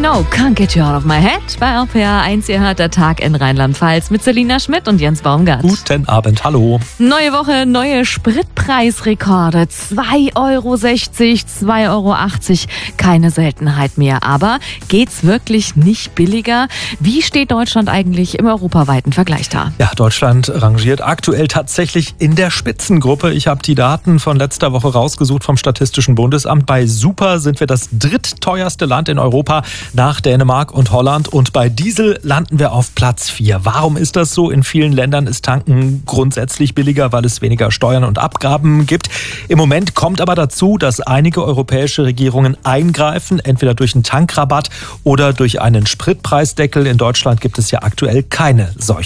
know, can't get you out of my head. Bei RPA 1, ihr hört der Tag in Rheinland-Pfalz mit Selina Schmidt und Jens Baumgart. Guten Abend, hallo. Neue Woche, neue Spritpreisrekorde. 2,60 Euro, 2,80 Euro. Keine Seltenheit mehr. Aber geht's wirklich nicht billiger? Wie steht Deutschland eigentlich im europaweiten Vergleich da? Ja, Deutschland rangiert aktuell tatsächlich in der Spitzengruppe. Ich habe die Daten von letzter Woche rausgesucht vom Statistischen Bundesamt. Bei Super sind wir das drittteuerste Land in Europa nach Dänemark und Holland. Und bei Diesel landen wir auf Platz 4. Warum ist das so? In vielen Ländern ist Tanken grundsätzlich billiger, weil es weniger Steuern und Abgaben gibt. Im Moment kommt aber dazu, dass einige europäische Regierungen eingreifen, entweder durch einen Tankrabatt oder durch einen Spritpreisdeckel. In Deutschland gibt es ja aktuell keine solchen